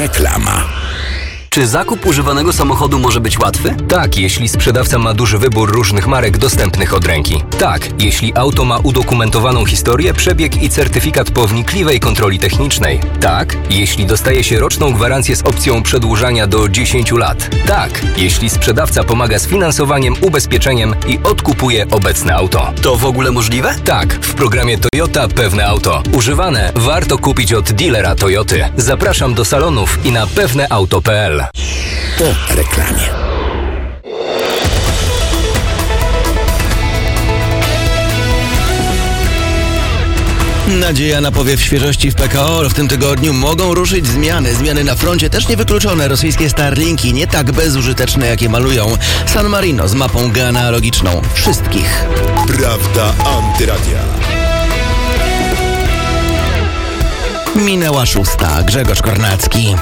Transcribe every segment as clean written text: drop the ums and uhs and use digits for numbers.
Reklama. Czy zakup używanego samochodu może być łatwy? Tak, jeśli sprzedawca ma duży wybór różnych marek dostępnych od ręki. Tak, jeśli auto ma udokumentowaną historię, przebieg i certyfikat po wnikliwej kontroli technicznej. Tak, jeśli dostaje się roczną gwarancję z opcją przedłużania do 10 lat. Tak, jeśli sprzedawca pomaga z finansowaniem, ubezpieczeniem i odkupuje obecne auto. To w ogóle możliwe? Tak, w programie Toyota Pewne Auto. Używane warto kupić od dealera Toyoty. Zapraszam do salonów i na pewneauto.pl. Po reklamie. Nadzieja na powiew świeżości w PKO. W tym tygodniu mogą ruszyć zmiany. Zmiany na froncie też niewykluczone. Rosyjskie Starlinki nie tak bezużyteczne, jakie malują. San Marino z mapą genealogiczną wszystkich. Prawda Antyradia. Minęła 6. Grzegorz Kornacki.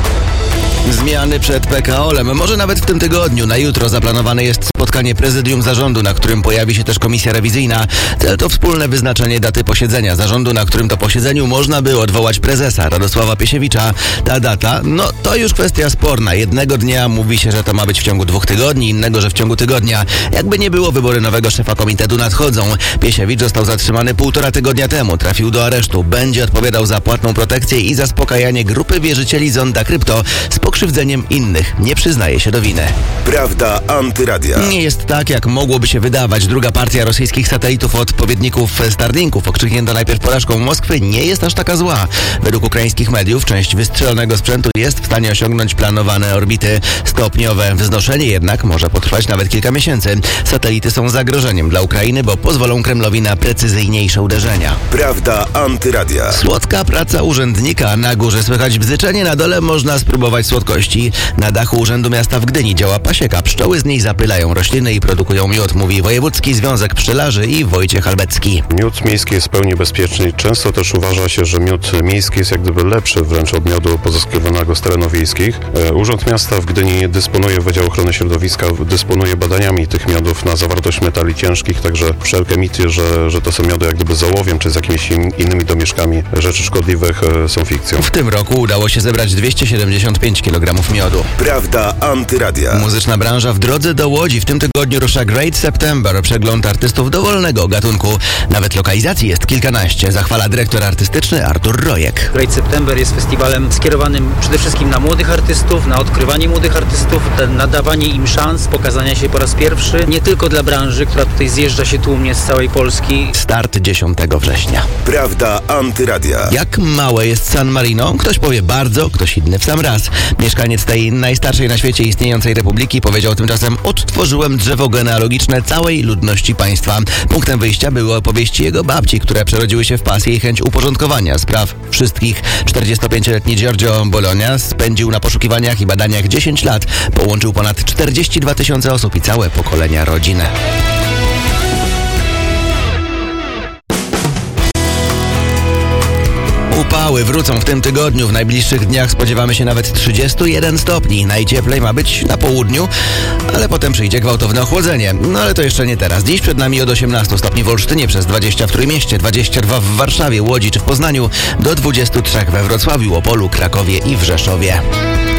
Zmiany przed PKO-em. Może nawet w tym tygodniu. Na jutro zaplanowane jest spotkanie prezydium zarządu, na którym pojawi się też komisja rewizyjna. Cel to wspólne wyznaczenie daty posiedzenia zarządu, na którym to posiedzeniu można by odwołać prezesa Radosława Piesiewicza. Ta data, to już kwestia sporna. Jednego dnia mówi się, że to ma być w ciągu 2 tygodni, innego, że w ciągu tygodnia. Jakby nie było, wybory nowego szefa komitetu nadchodzą. Piesiewicz został zatrzymany 1,5 tygodnia temu. Trafił do aresztu. Będzie odpowiadał za płatną protekcję i zaspokajanie grupy wierzycieli Zonda Krypto z pokrzywdzeniem innych. Nie przyznaje się do winy. Prawda Antyradia. Nie jest tak, jak mogłoby się wydawać. Druga partia rosyjskich satelitów odpowiedników Starlinków, okrzyknięta najpierw porażką Moskwy, nie jest aż taka zła. Według ukraińskich mediów część wystrzelonego sprzętu jest w stanie osiągnąć planowane orbity. Stopniowe wznoszenie jednak może potrwać nawet kilka miesięcy. Satelity są zagrożeniem dla Ukrainy, bo pozwolą Kremlowi na precyzyjniejsze uderzenia. Prawda Antyradia. Słodka praca urzędnika. Na górze słychać bzyczenie, na dole można spróbować słodkości. Na dachu Urzędu Miasta w Gdyni działa pasieka. Pszczoły z niej zapylają rośliny i produkują miód, mówi Wojewódzki Związek Pszczelarzy i Wojciech Albecki. Miód miejski jest w pełni bezpieczny. Często też uważa się, że miód miejski jest jak gdyby lepszy wręcz od miodu pozyskiwanego z terenów wiejskich. Urząd Miasta w Gdyni dysponuje, Wydział Ochrony Środowiska dysponuje badaniami tych miodów na zawartość metali ciężkich, także wszelkie mity, że to są miody jak gdyby z ołowiem czy z jakimiś innymi domieszkami rzeczy szkodliwych są fikcją. W tym roku udało się zebrać 275 kg miodu. Prawda Antyradia. Muzyczna branża w drodze do Łodzi. W tym tygodniu rusza Great September, przegląd artystów dowolnego gatunku. Nawet lokalizacji jest kilkanaście, zachwala dyrektor artystyczny Artur Rojek. Great September jest festiwalem skierowanym przede wszystkim na młodych artystów, na odkrywanie młodych artystów, na dawanie im szans pokazania się po raz pierwszy, nie tylko dla branży, która tutaj zjeżdża się tłumnie z całej Polski. Start 10 września. Prawda Antyradia. Jak małe jest San Marino? Ktoś powie bardzo, ktoś inny w sam raz. Mieszkaniec tej najstarszej na świecie istniejącej republiki powiedział tymczasem: odtworzyłem drzewo genealogiczne całej ludności państwa. Punktem wyjścia były opowieści jego babci, które przerodziły się w pasję i chęć uporządkowania spraw wszystkich. 45-letni Giorgio Bologna spędził na poszukiwaniach i badaniach 10 lat. Połączył ponad 42 000 osób i całe pokolenia rodzin. Upały wrócą w tym tygodniu. W najbliższych dniach spodziewamy się nawet 31 stopni. Najcieplej ma być na południu, ale potem przyjdzie gwałtowne ochłodzenie. Ale to jeszcze nie teraz. Dziś przed nami od 18 stopni w Olsztynie, przez 20 w Trójmieście, 22 w Warszawie, Łodzi czy w Poznaniu, do 23 we Wrocławiu, Opolu, Krakowie i w Rzeszowie.